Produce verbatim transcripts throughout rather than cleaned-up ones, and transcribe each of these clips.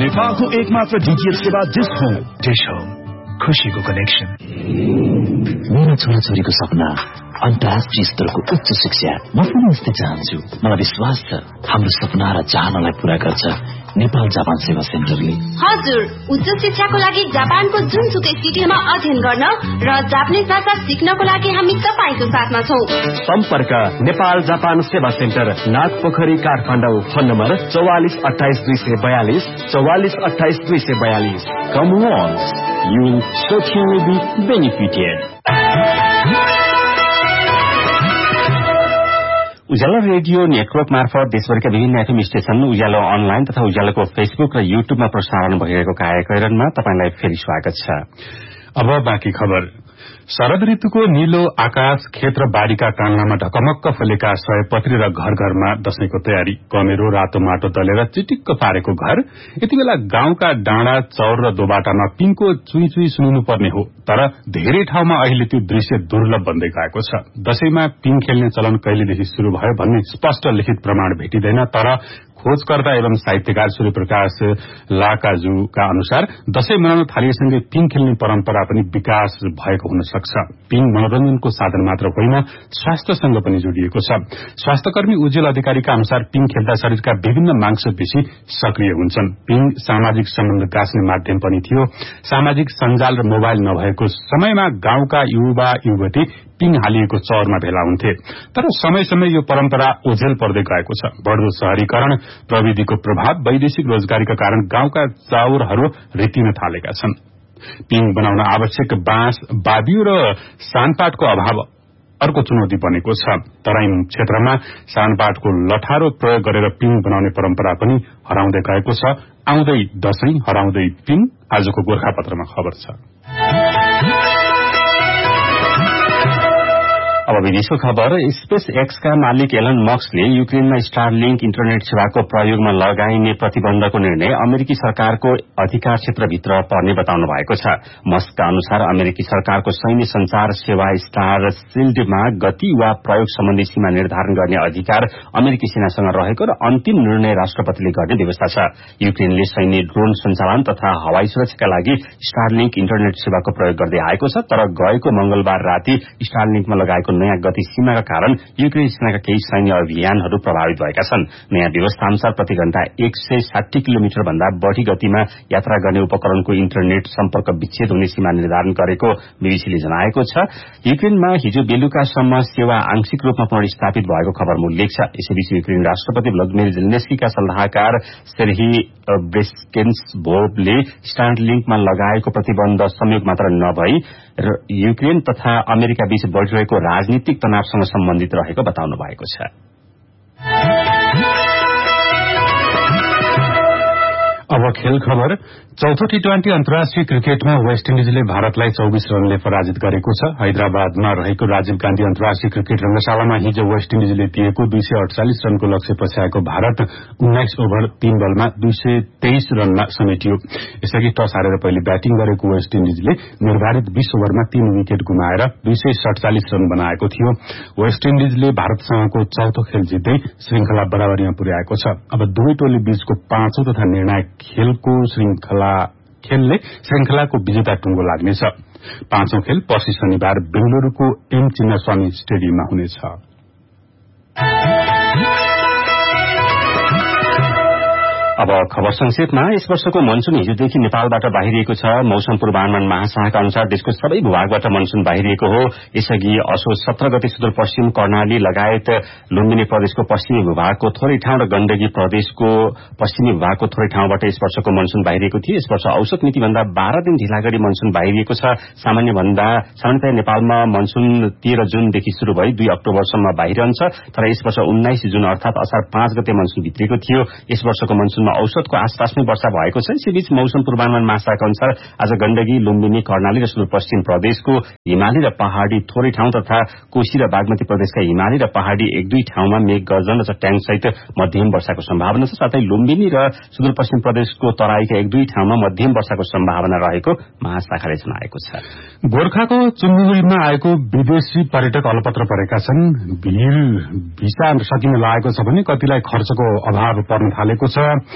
नेपालको एकमात्र डीटीएच सेवा डिश होम। डिश होम, खुशीको कनेक्सन। मेरो छोराछोरीको सपना अन्तर्राष्ट्रिय स्तरको उच्च शिक्षा। म पनि यस्तै चाहन्छु। मलाई विश्वास छ हाम्रो सपना र चाहनालाई पूरा गर्छ नेपाल जापान सेवा सेन्टरले। हजुर, उच्च शिक्षाको लागि जापानको जुनसुकै सिटीमा अध्ययन गर्न र जापानिज भाषा सिक्नको लागि हामी तपाईको साथमा छौं। सम्पर्क नेपाल जापान सेवा centre, Nagpokhari, Kathmandu. Phone number चौवालिस अठाइस दुई सय बयालिस चौवालिस अठाइस दुई सय बयालिस। Come once, you will certainly be benefited. Ujyaalo radio network मार्फत देशभरिका विभिन्न एफएम स्टेशन, उज्यालो अनलाइन तथा उज्यालोको फेसबुक र युट्युबमा प्रसारण भइरहेको कार्यक्रममा तपाईलाई फेरि स्वागत छ। अब बाँकी खबर। शरद ऋतुको नीलो आकाश, खेत र बारीका कान्लामा ढकमक्क फुलेका सयपत्री र घर घरमा दशैंको तयारी। कमेरो रातो माटो दलेर चिटिक्क पारेको घर। यति बेला गाउँका डाँडा, चौर र दोबाटामा पिङको चुई चुई सुनिनु पर्ने हो, तर धेरै ठाउँमा अहिले त्यो दृश्य दुर्लभ बन्दै गएको छ। दशैंमा पिङ खेल्ने चलन कहिलेदेखि शुरू भयो भन्ने स्पष्ट लिखित प्रमाण भेटिँदैन, तर खोजकर्ता एवं साहित्यकार सूर्यप्रकाश लाकाजुका अनुसार दशैं मनाउन थालिएसँगै पिङ खेल्ने परम्परा पनि विकास भएको हुन सक्छ। पिङ मनोरञ्जनको साधन मात्र होइन, स्वास्थ्यसँग पनि जोडिएको छ। स्वास्थ्यकर्मी उज्जवल अधिकारीका अनुसार पिङ खेल्दा शरीरका विभिन्न मांसपेशी सक्रिय हुन्छन्। पिङ सामाजिक सम्बन्ध गाँच्ने माध्यम पनि थियो। सामाजिक सञ्जाल र मोबाइल नभएको समयमा गाउँका युवा युवती पिङ हालिएको चौरमा भेला हुन्थे, तर समय समय यो परम्परा ओझेल पर्दै गएको छ। बढ्दो शहरीकरण, प्रविधिको प्रभाव, वैदेशिक रोजगारीका कारण गाउँका चाउरहरू रितिन थालेका छन्। पिङ बनाउन आवश्यक बाँस, बाबियो र सानपाटको अभाव अर्को चुनौती बनेको छ। तराई क्षेत्रमा सानपाटको लठारो प्रयोग गरेर पिङ बनाउने परम्परा पनि हराउँदै गएको छ। आउँदै दशैं, हराउँदै पिङ, आजको गोर्खापत्रमा खबर छ। अब विदेशको खबर। स्पेस एक्सका मालिक एलन मस्कले युक्रेनमा स्टारलिंक इन्टरनेट सेवाको प्रयोगमा लगाइने प्रतिबन्धको निर्णय अमेरिकी सरकारको अधिकार क्षेत्रभित्र पर्ने बताउनु भएको छ। मस्कका अनुसार अमेरिकी सरकारको सैन्य संचार सेवा स्टार शिल्डमा गति वा प्रयोग सम्बन्धी सीमा निर्धारण गर्ने अधिकार अमेरिकी सेनासँग रहेको र अन्तिम निर्णय राष्ट्रपतिले गर्ने व्यवस्था छ। युक्रेनले सैन्य ड्रोन सञ्चालन तथा हवाई सुरक्षाका लागि स्टारलिंक इन्टरनेट सेवाको प्रयोग गर्दै आएको छ, तर गएको मंगलबार राति स्टारलिंकमा लगाएको नयाँ गति सीमाका कारण युक्रेन सेनाका केही सैन्य अभियानहरू प्रभावित भएका छन्। नयाँ व्यवस्था अनुसार प्रति घण्टा एक सय साठी किलोमिटर भन्दा बढ़ी गतिमा यात्रा गर्ने उपकरणको इन्टरनेट सम्पर्क विच्छेद हुने सीमा निर्धारण गरेको बीबीसीले जनाएको छ। युक्रेनमा हिजो बेलुकासम्म सेवा आंशिक रूपमा पुनर्स्थापित भएको खबरमा उल्लेख छ। यसैबीच युक्रेन राष्ट्रपति भ्लादिमिर जेलेन्स्कीका सल्लाहकार सेर्ही ब्रेस्केन्सकोभले स्टारलिंकमा लगाएको प्रतिबन्ध संयोग मात्र नभई युक्रेन तथा अमेरिका बीच बढ़िरहेको राजनीतिक तनावसँग सम्बन्धित रहेको बताउनु भएको छ। अब खेल खबर। चौथो टी ट्वेन्टी अन्तर्राष्ट्रिय क्रिकेटमा वेस्ट इन्डिजले भारतलाई चौबीस रनले पराजित गरेको छ। हैदराबादमा रहेको राजीव गान्धी अन्तर्राष्ट्रिय क्रिकेट रंगशालामा हिजो वेस्ट इन्डिजले दिएको दुई सय अडचालिस रनको लक्ष्य पछ्याएको भारत उन्नाइस ओभर तीन बलमा दुई सय तेइस रनमा समेटियो। यसअघि टस हारेर पहिले ब्याटिङ गरेको वेस्ट इन्डिजले निर्धारित बीस ओभरमा तीन विकेट गुमाएर दुई सय सडचालिस रन बनाएको थियो। वेस्ट इन्डिजले भारतसँगको चौथो खेल जित्दै श्रृंखला बराबरीमा पुर्याएको छ। अब दुवै टोली बीचको पाँचौं तथा निर्णायक खेलको श्रृंखला खेलले श्रृंखलाको विजेता टुङ्गो लाग्नेछ। पाँचौं खेल पर्सि शनिबार बेंगलुरूको एम चिन्नास्वामी स्टेडियममा हुनेछ। अब खबर संक्षेपमा। यस वर्षको मनसून हिजोदेखि नेपालबाट बाहिरिएको छ। मौसम पूर्वानुमान महाशाखाका अनुसार देशको सबै भूभागबाट मनसून बाहिरिएको हो। यसअघि असोज सत्र गते सुदूरपश्चिम कर्णाली लगायत लुम्बिनी प्रदेशको पश्चिमी भूभागको थोरै ठाउँ र गण्डकी प्रदेशको पश्चिमी भूभागको थोरै ठाउँबाट यस वर्षको मनसून बाहिरिएको थियो। यस वर्ष औसत मितिभन्दा बाह्र दिन ढिला गरी मनसून बाहिरिएको छ। सामान्य भन्दा सामान्यतया नेपालमा मनसून तेह्र जुनदेखि शुरू भई दुई अक्टोबरसम्म बाहिरन्छ, तर यस वर्ष उन्नाइस जुन अर्थात असार पाँच गते मनसून भित्रिएको थियो। यस वर्षको मनसून औसतको आसपासमै वर्षा भएको छ। यसैबीच मौसम पूर्वानुमान महाशाखाका अनुसार आज गण्डकी, लुम्बिनी, कर्णाली र सुदूरपश्चिम प्रदेशको हिमाली र पहाड़ी थोरै ठाउँ तथा कोशी र बागमती प्रदेशका हिमाली र पहाड़ी एक दुई ठाउँमा मेघ गर्जन र चट्याङसहित मध्यम वर्षाको सम्भावना छ। साथै लुम्बिनी र सुदूरपश्चिम प्रदेशको तराईका एक दुई ठाउँमा मध्यम वर्षाको सम्भावना रहेको महाशाखाले जनाएको छ। गोर्खाको चुम्बुरीमा आएको विदेशी पर्यटक अलपत्र परेका छन्। भीड़ भिसा सकिन लागेको छ भने कतिलाई खर्चको अभाव पर्न थालेको छ।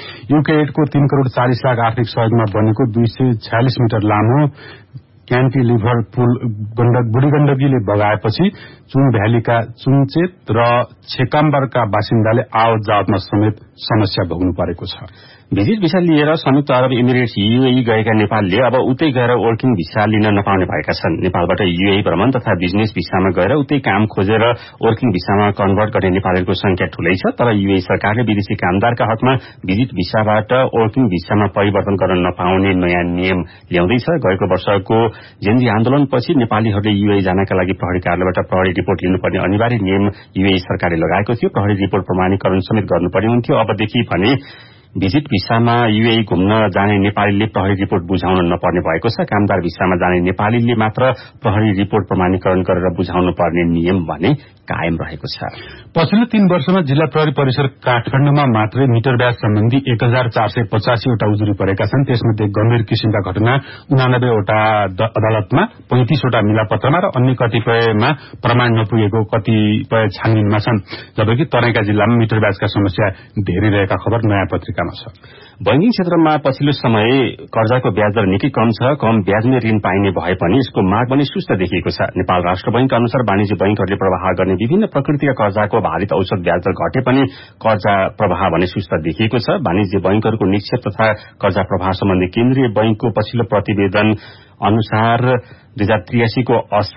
यूके एडको तीन करोड़ चालीस लाख आर्थिक सहयोगमा बनेको दुई सय छयालिस मिटर लामो क्यान्टिलिभर पुल गण्डक बुढी गण्डकीले बगाएपछि चुङ भ्यालीका चुङचेत र छेकाम्बरका बासिन्दाले आवत जावतमा समेत समस्या भोग्नु परेको छ। भिजिट भिसा लिएर संयुक्त अरब इमिरेट्स यूएई गएका नेपालले अब उतै गएर वर्किङ भिसा लिन नपाउने भएका छन्। नेपालबाट यूएई भ्रमण तथा बिजनेस भिसामा गएर उतै काम खोजेर वर्किङ भिसामा कन्भर्ट गर्ने नेपालीहरूको संख्या ठूलै छ। तर यूएई सरकारले विदेशी कामदारका हकमा भिजिट भिसाबाट वर्किङ भिसामा परिवर्तन गर्न नपाउने नयाँ नियम ल्याउँदैछ। गएको वर्षको जेन्जी आन्दोलनपछि नेपालीहरूले यूएई जानका लागि प्रहरी कार्यालयबाट प्रहरी रिपोर्ट लिनुपर्ने अनिवार्य नियम यूएई सरकारले लगाएको थियो। प्रहरी रिपोर्ट प्रमाणीकरण समेत गर्नुपर्ने हुन्थ्यो। अबदेखि भने भिजिट भिसामा यूएई घुम्न जाने नेपालीले प्रहरी रिपोर्ट बुझाउन नपर्ने भएको छ। कामदार भिसामा जाने नेपालीले मात्र प्रहरी रिपोर्ट प्रमाणीकरण गरेर बुझाउनु पर्ने नियम भने कायम रहेको छ। पछिल्लो तीन वर्षमा जिल्ला प्रहरी परिसर काठमाडौँमा मात्रै मिटर ब्याज सम्बन्धी एक हजार चार सय पचासीवटा उजुरी परेका छन्। त्यसमध्ये गम्भीर किसिमका घटना उनानब्बेवटा अदालतमा, पैंतिसवटा मिलापत्रमा र अन्य कतिपयमा प्रमाण नपुगेको कतिपय छानबिनमा छन्। जबकि तराईका जिल्लामा मिटर ब्याजका समस्या धेरै रहेका खबर नयाँ पत्रिकामा छ। बैंकिङ क्षेत्रमा पछिल्लो समय कर्जाको ब्याज दर निकै कम छ। कम ब्याजमै ऋण पाइने भए पनि यसको माग पनि सुस्त देखिएको छ। नेपाल राष्ट्र बैंक अनुसार वाणिज्य बैंकहरूले प्रवाह गर्ने विभिन्न प्रकृतिका कर्जाको भारित औसत ब्याज दर घटे पनि कर्जा प्रवाह भने सुस्त देखिएको छ। वाणिज्य बैंकहरूको निक्षेप तथा कर्जा प्रवाह सम्बन्धी केन्द्रीय बैंकको पछिल्लो प्रतिवेदन अनुसार दुई हजार त्रियासीको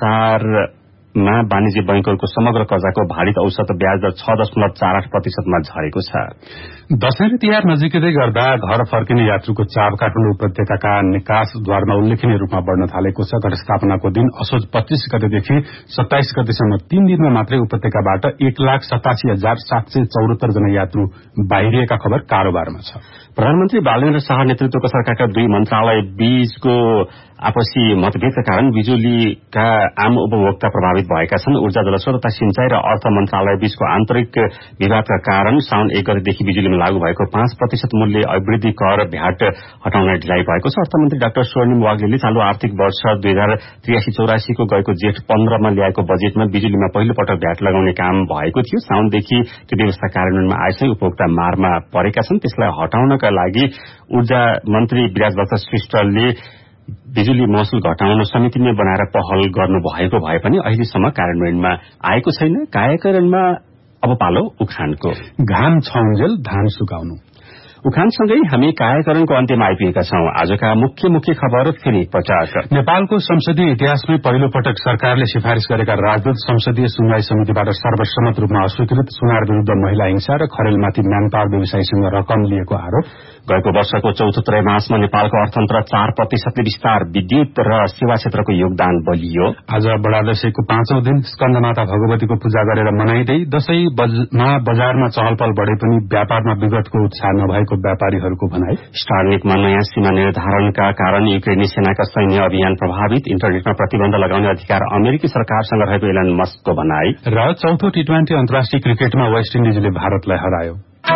असारमा वाणिज्य बैंकहरूको समग्र कर्जाको भारित औसत ब्याज दर छ दशमलव चार आठ प्रतिशतमा झरेको छ। दशैं र तिहार नजिकै गर्दा घर फर्किने यात्रुको चाप काठमाडौँ उपत्यकाका निकासद्वारमा उल्लेखनीय रूपमा बढ़न थालेको छ। घटस्थापनाको दिन असोज पच्चीस गतेदेखि सत्ताइस गतेसम्म तीन दिनमा मात्रै उपत्यकाबाट एक लाख सतासी हजार सात सय चौरात्तर जना यात्रु बाहिरिएका खबर कारोबारमा छ। प्रधानमन्त्री बालेन्द्र शाह नेतृत्वको सरकारका दुई मन्त्रालय बीचको आपसी मतभेदका कारण बिजुलीका आम उपभोक्ता प्रभावित भएका छन्। ऊर्जा जलस्रोत तथा सिंचाई र अर्थ मन्त्रालय बीचको आन्तरिक विवादका कारण साउन एक गतेदेखि बिजुलीमा लागू भएको पाँच प्रतिशत मूल्य अभिवृद्धि कर भ्याट हटाउन ढिलाइ भएको छ। अर्थमन्त्री डाक्टर स्वर्णिम वाग्लेले चालू आर्थिक वर्ष दुई हजार त्रियासी चौरासीको गएको जेठ पन्ध्रमा ल्याएको बजेटमा बिजुलीमा पहिलो पटक भ्याट लगाउने काम भएको थियो। साउनदेखि त्यो व्यवस्था कार्यान्वयनमा आएसँगै उपभोक्ता मारमा परेका छन्। त्यसलाई हटाउनका लागि ऊर्जा मन्त्री विराजभक्त श्रेष्ठले बिजुली महसुल घटाउन समिति नै बनाएर पहल गर्नु भएको भए पनि अहिलेसम्म कार्यान्वयनमा आएको छैन। कायकरणमा अब पालो उखानको। घाम छाउन्जेल धान सुकाउनु। उखानसँगै हामी कायकरणको अन्त्यमा आइपुगेका छौं। आजका मुख्य मुख्य खबर फेरि पटक। नेपालको संसदीय इतिहासमै पहिलो पटक सरकारले सिफारिश गरेका राजदूत संसदीय सुनवाई समितिबाट सर्वसम्मत रूपमा अस्वीकृत। सुनार विरूद्ध महिला हिंसा र खरेलमाथि म्यानपावर व्यवसायीसँग रकम लिएको आरोप। गएको वर्षको चौथो त्रैमासमा नेपालको अर्थतन्त्र चार प्रतिशतले विस्तार, विद्युत र सेवा क्षेत्रको योगदान बलियो। आज बडा दशैंको पाँचौं दिन स्कन्दमाता भगवतीको पूजा गरेर मनाइँदै दशैंमा बजारमा चहलपहल बढे पनि व्यापारमा विगतको उत्साह नभएको व्यापारीहरूको भनाई। स्टारलिंकमा नयाँ सीमा निर्धारणका कारण युक्रेनी सेनाका सैन्य अभियान प्रभावित। इन्टरनेटमा प्रतिबन्ध लगाउने अधिकार अमेरिकी सरकारसँग रहेको एलन मस्कको भनाई। र चौथो टी ट्वेन्टी अन्तर्राष्ट्रिय क्रिकेटमा वेस्ट इन्डिजले भारतलाई हरायो।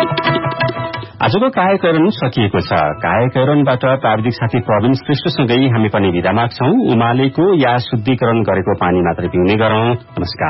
आजको कायकरण सकिएको छ। कायकरणबाट प्राविधिक साथी प्रवीण श्रेष्ठसँगै हामी पनि विदा माग्छौं। उमालेको या शुद्धिकरण गरेको पानी मात्रै पिउने गरौं। नमस्कार।